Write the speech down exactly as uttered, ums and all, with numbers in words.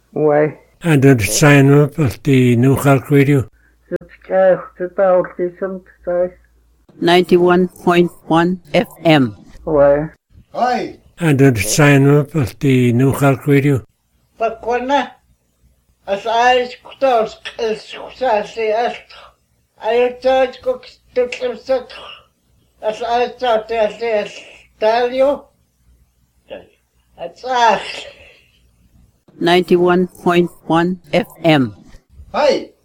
Why? And then sign up at the New Cork Radio. Subscribe to the listen to ninety-one point one F M. Why? Hi. And then sign up at the New Cork Radio. Pakwana, as I could say, I thought cook took him set as I thought I tell you. That's us. ninety-one point one F M. Hi.